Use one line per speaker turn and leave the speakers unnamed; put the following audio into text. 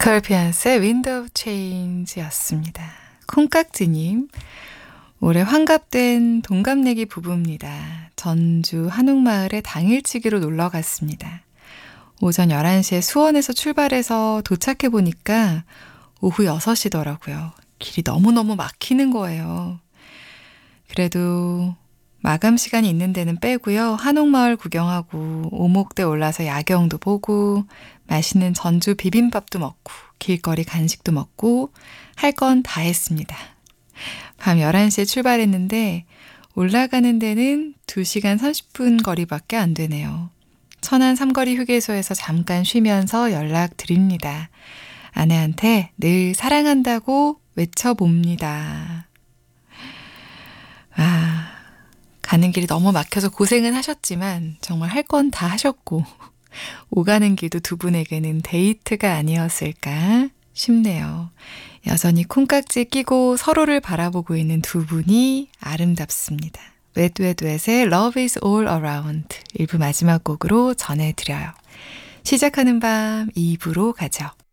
스컬피언스의 Wind of Change였습니다. 콩깍지님, 올해 환갑된 동갑내기 부부입니다. 전주 한옥마을에 당일치기로 놀러 갔습니다. 오전 11시에 수원에서 출발해서 도착해 보니까 오후 6시더라고요. 길이 너무너무 막히는 거예요. 그래도 마감 시간이 있는 데는 빼고요. 한옥마을 구경하고 오목대 올라서 야경도 보고 맛있는 전주 비빔밥도 먹고 길거리 간식도 먹고 할 건 다 했습니다. 밤 11시에 출발했는데 올라가는 데는 2시간 30분 거리밖에 안 되네요. 천안 삼거리 휴게소에서 잠깐 쉬면서 연락드립니다. 아내한테 늘 사랑한다고 외쳐봅니다. 가는 길이 너무 막혀서 고생은 하셨지만 정말 할 건 다 하셨고 오가는 길도 두 분에게는 데이트가 아니었을까 싶네요. 여전히 콩깍지 끼고 서로를 바라보고 있는 두 분이 아름답습니다. 웻웻웻의 Love is all around 1부 마지막 곡으로 전해드려요. 시작하는 밤 2부로 가죠.